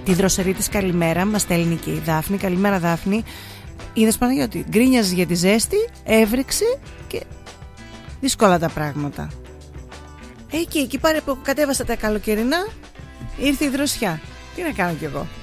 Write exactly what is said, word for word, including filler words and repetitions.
τη δροσερή της καλημέρα μας στέλνει και η Δάφνη. Καλημέρα Δάφνη. Είδες Παναγιώτη, γκρίνιαζε για τη ζέστη, έβρεξε και δύσκολα τα πράγματα. Εκεί, εκεί πάρε που κατέβασα τα καλοκαιρινά, ήρθε η δροσιά. Τι να κάνω κι εγώ.